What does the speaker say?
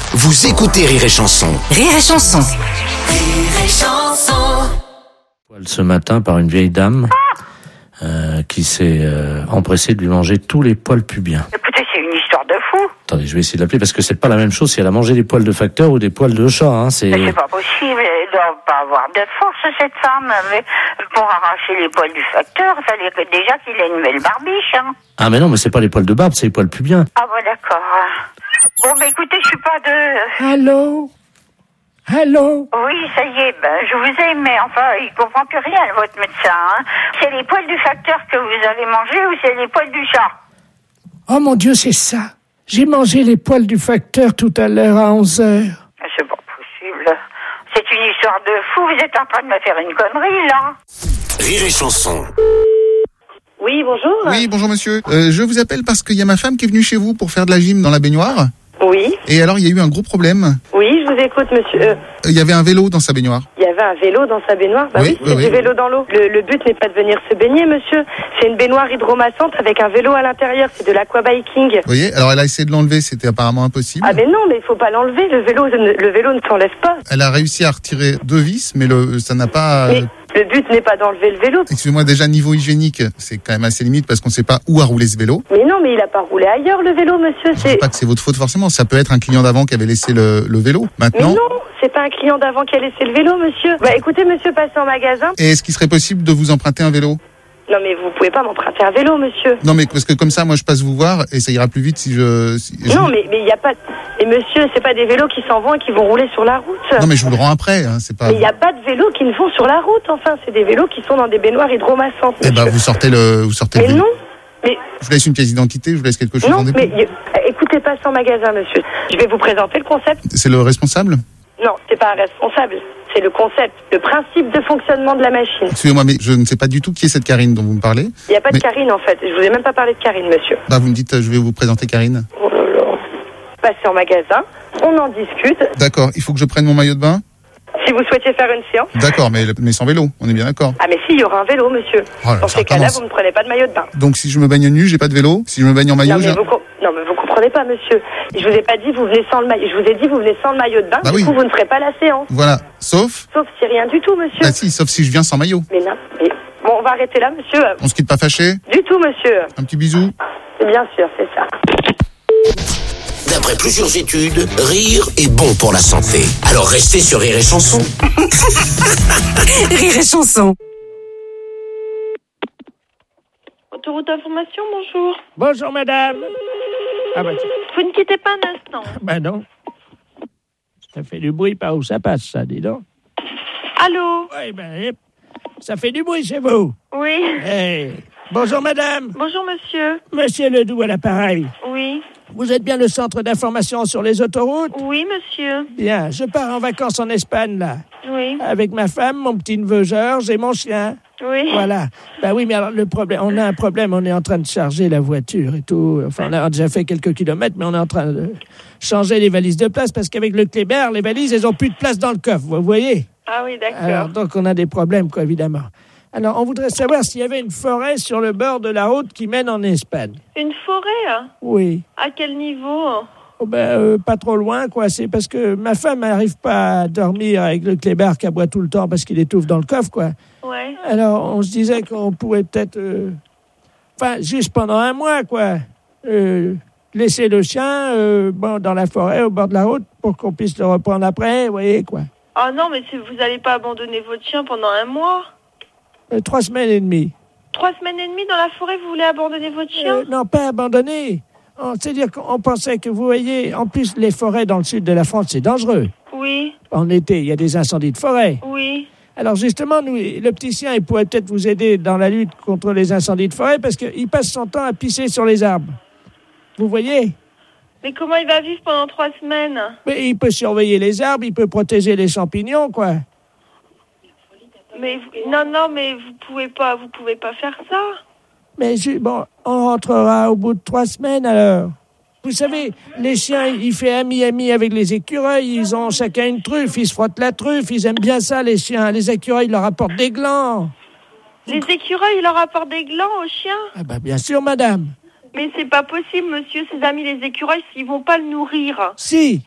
Vous écoutez Rire et Chanson. Rire et Chanson. Rire et Chanson. Ce matin par une vieille dame qui s'est empressée de lui manger tous les poils pubiens. Écoutez, c'est une histoire de fou. Attendez, je vais essayer de l'appeler parce que c'est pas la même chose si elle a mangé des poils de facteur ou des poils de chat. Mais c'est pas possible, elle doit pas avoir de force, cette femme. Mais pour arracher les poils du facteur, il fallait déjà qu'il ait une belle barbiche. Hein. Ah mais non, mais c'est pas les poils de barbe, c'est les poils pubiens. Ah bon, d'accord. Bon, mais écoutez, je suis pas de... Allô? Allô? Oui, ça y est, je vous ai, mais enfin, il comprend plus rien, votre médecin. Hein. C'est les poils du facteur que vous avez mangés ou c'est les poils du chat? Oh mon Dieu, c'est ça. J'ai mangé les poils du facteur tout à l'heure à 11h. C'est pas possible. C'est une histoire de fou. Vous êtes en train de me faire une connerie, là. Rire et Chanson. Oui, bonjour. Oui, bonjour monsieur. Je vous appelle parce qu'il y a ma femme qui est venue chez vous pour faire de la gym dans la baignoire. Oui. Et alors, il y a eu un gros problème. Oui, je vous écoute, monsieur. Il y avait un vélo dans sa baignoire. Il y avait un vélo dans sa baignoire. Bah Oui, oui, c'est oui, du oui. vélo dans l'eau. Le but n'est pas de venir se baigner, monsieur. C'est une baignoire hydromassante avec un vélo à l'intérieur. C'est de l'aquabiking. Vous voyez? Alors, elle a essayé de l'enlever, c'était apparemment impossible. Ah mais non, mais il faut pas l'enlever. Le vélo ne s'enlève pas. Elle a réussi à retirer 2 vis, mais ça n'a pas... Mais le but n'est pas d'enlever le vélo. Excusez-moi, déjà, niveau hygiénique, c'est quand même assez limite parce qu'on ne sait pas où a roulé ce vélo. Mais non, mais il a pas roulé ailleurs, le vélo, monsieur. Je ne dis pas que c'est votre faute forcément, ça peut être un client d'avant qui avait laissé le vélo. Mais Maintenant... non, c'est pas un client d'avant qui a laissé le vélo, monsieur. Bah écoutez, monsieur, passez en magasin. Et est-ce qu'il serait possible de vous emprunter un vélo? Non, mais vous pouvez pas m'emprunter un vélo, monsieur. Non, mais parce que comme ça, moi, je passe vous voir et ça ira plus vite si je... Non, mais il y a pas... Et monsieur, c'est pas des vélos qui s'en vont et qui vont rouler sur la route. Non, mais je vous le rends après, hein, c'est pas... Mais il n'y a pas de vélos qui ne vont sur la route, enfin. C'est des vélos qui sont dans des baignoires hydromassantes, Eh ben, monsieur. vous sortez le Mais vélo. non, mais... Je vous laisse une pièce d'identité, je vous laisse quelque chose Non, en dépôt. mais écoutez, passez en magasin, monsieur. Je vais vous présenter le concept. C'est le responsable? Non, c'est pas un responsable. C'est le concept, le principe de fonctionnement de la machine. Excusez-moi, mais je ne sais pas du tout qui est cette Karine dont vous me parlez. Il n'y a pas Mais- de Karine, en fait. Je vous ai même pas parlé de Karine, monsieur. Bah, vous me dites, je vais vous présenter Karine. Oh là là. Passez en magasin, on en discute. D'accord, il faut que je prenne mon maillot de bain? Si vous souhaitez faire une séance. D'accord, mais sans vélo, on est bien d'accord. Ah, mais si, il y aura un vélo, monsieur. Oh là, Dans ça ces cas-là, recommence. vous ne prenez pas de maillot de bain. Donc si je me baigne nu, j'ai pas de vélo? Si je me baigne en maillot, Non, j'ai... mais vous comprenez pas, monsieur. Je vous ai pas dit, vous venez sans le maillot. Je vous ai dit, vous venez sans le maillot de bain. Bah du oui. coup, vous ne ferez pas la séance. Voilà, sauf... Sauf si rien du tout, monsieur. Bah si, sauf si je viens sans maillot. Mais non. Mais... Bon, on va arrêter là, monsieur. On se quitte pas fâché? Du tout, monsieur. Un petit bisou? Bien sûr, c'est ça. D'après plusieurs études, rire est bon pour la santé. Alors restez sur Rire et Chanson. Rire et Chanson. Autoroute d'information, bonjour. Bonjour madame. Ah bah, Vous ne quittez pas un instant. bah non. Ça fait du bruit par où ça passe, ça, dis donc. Allô? Oui, ben, ça fait du bruit chez vous. Oui. Hey. Bonjour madame. Bonjour, monsieur. Monsieur Ledoux à l'appareil. Oui. Vous êtes bien le centre d'information sur les autoroutes? Oui, monsieur. Bien, je pars en vacances en Espagne, là. Oui. Avec ma femme, mon petit-neveu Georges et mon chien. Oui. Voilà. Bah oui, mais alors le problème, on a un problème, on est en train de charger la voiture et tout. Enfin, on a déjà fait quelques kilomètres, mais on est en train de changer les valises de place parce qu'avec le Kléber, les valises, elles ont plus de place dans le coffre, vous voyez? Ah oui, Alors, d'accord. donc on a des problèmes, quoi, évidemment. Alors, on voudrait savoir s'il y avait une forêt sur le bord de la route qui mène en Espagne. Une forêt, hein? Oui. À quel niveau? Oh pas trop loin, quoi. C'est parce que ma femme n'arrive pas à dormir avec le Kléber qui aboie tout le temps parce qu'il étouffe dans le coffre, quoi. Ouais. Alors, on se disait qu'on pouvait peut-être... juste pendant un mois, quoi. Laisser le chien dans la forêt, au bord de la route, pour qu'on puisse le reprendre après, vous voyez, quoi. Ah non, mais vous n'allez pas abandonner votre chien pendant un mois? 3 semaines et demie. 3 semaines et demie dans la forêt, vous voulez abandonner votre chien? Non, pas abandonné. C'est-à-dire qu'on pensait que, vous voyez, en plus, les forêts dans le sud de la France, c'est dangereux. Oui. En été, il y a des incendies de forêt. Oui. Alors justement, nous, le petit chien, il pourrait peut-être vous aider dans la lutte contre les incendies de forêt parce qu'il passe son temps à pisser sur les arbres. Vous voyez? Mais comment il va vivre pendant 3 semaines? Mais il peut surveiller les arbres, il peut protéger les champignons, quoi. Mais non, mais vous pouvez pas faire ça. Mais on rentrera au bout de 3 semaines alors. Vous savez, les chiens, ils font ami avec les écureuils, ils ont chacun une truffe, ils se frottent la truffe, ils aiment bien ça, les chiens. Les écureuils leur apportent des glands. Les écureuils, ils leur apportent des glands aux chiens? Ah bah bien sûr, madame. Mais c'est pas possible, monsieur, ses amis les écureuils, ils vont pas le nourrir. Si,